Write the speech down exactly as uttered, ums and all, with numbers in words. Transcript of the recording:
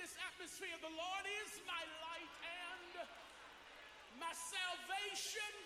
this atmosphere. The Lord is my light and my salvation.